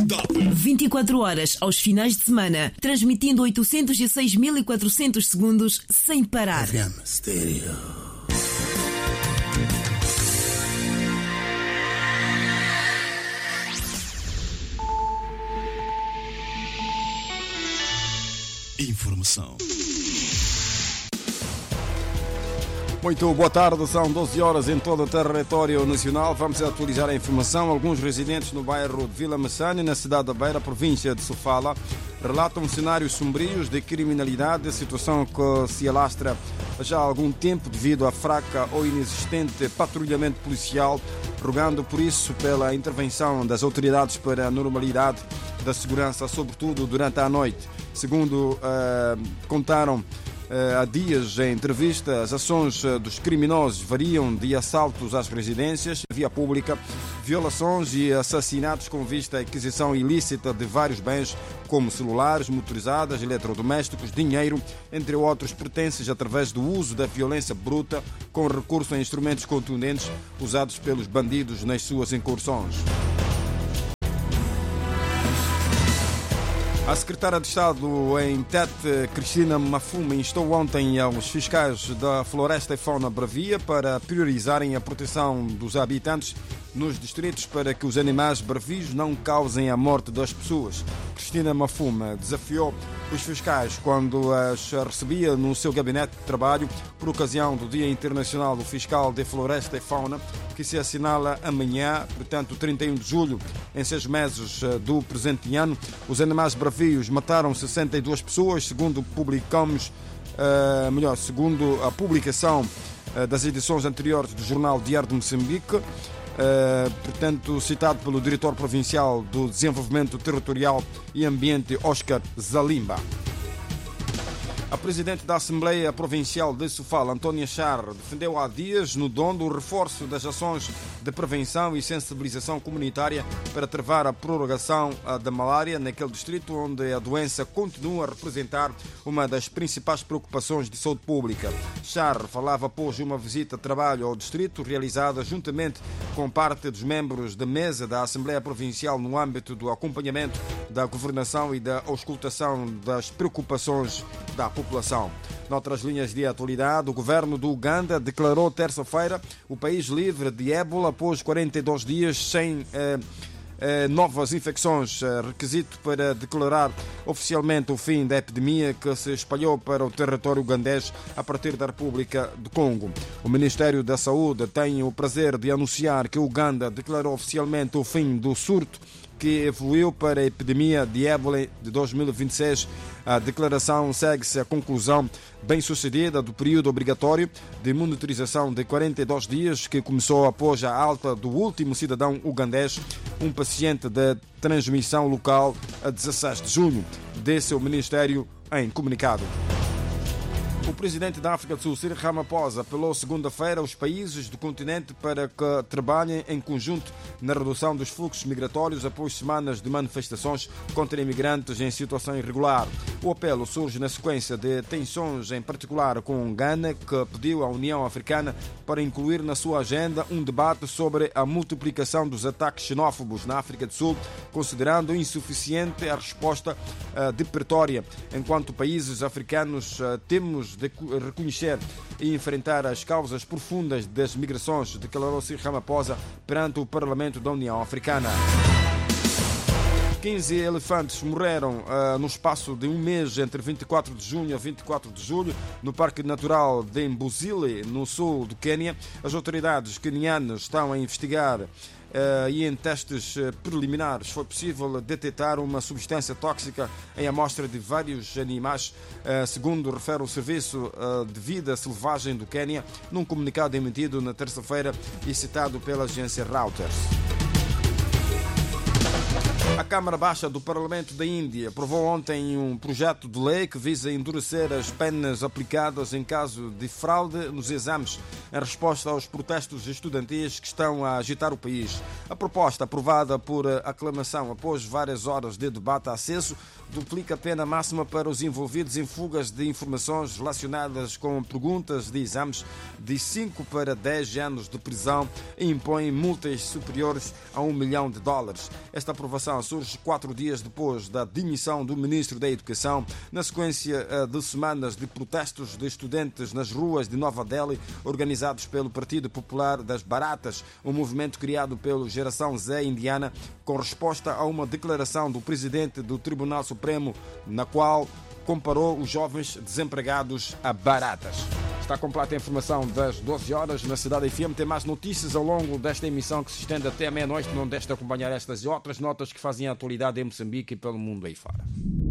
atualidade. 24 horas aos finais de semana, transmitindo 806.400 segundos sem parar. FM Stereo. Informação. Muito boa tarde, são 12 horas em todo o território nacional. Vamos atualizar a informação. Alguns residentes no bairro de Vila Massane, na cidade da Beira, província de Sofala, relatam cenários sombrios de criminalidade, situação que se alastra já há algum tempo devido à fraca ou inexistente patrulhamento policial, rogando por isso pela intervenção das autoridades para a normalidade da segurança, sobretudo durante a noite. Segundo contaram há dias em entrevista, as ações dos criminosos variam de assaltos às residências, via pública, violações e assassinatos com vista à aquisição ilícita de vários bens, como celulares, motorizadas, eletrodomésticos, dinheiro, entre outros pertences, através do uso da violência bruta com recurso a instrumentos contundentes usados pelos bandidos nas suas incursões. A secretária de Estado em Tete, Cristina Mafuma, instou ontem aos fiscais da Floresta e Fauna Bravia para priorizarem a proteção dos habitantes nos distritos para que os animais bravios não causem a morte das pessoas. Cristina Mafuma desafiou os fiscais quando as recebia no seu gabinete de trabalho por ocasião do Dia Internacional do Fiscal de Floresta e Fauna, que se assinala amanhã, portanto 31 de julho. Em 6 meses do presente ano, os animais bravios mataram 62 pessoas, segundo a publicação das edições anteriores do Jornal Diário de Moçambique, portanto citado pelo diretor provincial do Desenvolvimento Territorial e Ambiente, Oscar Zalimba. A presidente da Assembleia Provincial de Sofala, Antônia Char, defendeu há dias no Dondo o reforço das ações de prevenção e sensibilização comunitária para travar a prorrogação da malária naquele distrito onde a doença continua a representar uma das principais preocupações de saúde pública. Char falava após uma visita de trabalho ao distrito realizada juntamente com parte dos membros da mesa da Assembleia Provincial no âmbito do acompanhamento da governação e da auscultação das preocupações da população. Noutras linhas de atualidade, o governo do Uganda declarou terça-feira o país livre de ébola após 42 dias sem novas infecções, requisito para declarar oficialmente o fim da epidemia que se espalhou para o território ugandês a partir da República do Congo. O Ministério da Saúde tem o prazer de anunciar que o Uganda declarou oficialmente o fim do surto que evoluiu para a epidemia de ébola de 2026. A declaração segue-se à conclusão bem-sucedida do período obrigatório de monitorização de 42 dias que começou após a alta do último cidadão ugandês, um paciente de transmissão local, a 16 de junho, disse o Ministério em comunicado. O presidente da África do Sul, Cyril Ramaphosa, apelou segunda-feira aos países do continente para que trabalhem em conjunto na redução dos fluxos migratórios após semanas de manifestações contra imigrantes em situação irregular. O apelo surge na sequência de tensões, em particular com Ghana, que pediu à União Africana para incluir na sua agenda um debate sobre a multiplicação dos ataques xenófobos na África do Sul, considerando insuficiente a resposta de Pretória. Enquanto países africanos temos de reconhecer e enfrentar as causas profundas das migrações, declarou Cyril Ramaphosa perante o Parlamento da União Africana. 15 elefantes morreram no espaço de um mês entre 24 de junho a 24 de julho no Parque Natural de Mbuzile, no sul do Quênia. As autoridades quenianas estão a investigar e em testes preliminares foi possível detectar uma substância tóxica em amostra de vários animais, segundo refere o Serviço de Vida Selvagem do Quênia, num comunicado emitido na terça-feira e citado pela agência Reuters. A Câmara Baixa do Parlamento da Índia aprovou ontem um projeto de lei que visa endurecer as penas aplicadas em caso de fraude nos exames, em resposta aos protestos estudantis que estão a agitar o país. A proposta, aprovada por aclamação após várias horas de debate aceso, duplica a pena máxima para os envolvidos em fugas de informações relacionadas com perguntas de exames de 5 para 10 anos de prisão e impõe multas superiores a $1 milhão. Esta aprovação surge 4 dias depois da demissão do Ministro da Educação, na sequência de semanas de protestos de estudantes nas ruas de Nova Delhi, organizados pelo Partido Popular das Baratas, um movimento criado pelo Geração Z indiana, com resposta a uma declaração do presidente do Tribunal Supremo, na qual comparou os jovens desempregados a baratas. Está completa a informação das 12 horas na Cidade FM. Tem mais notícias ao longo desta emissão que se estende até a meia-noite. Não deixe de acompanhar estas e outras notas que fazem a atualidade em Moçambique e pelo mundo aí fora.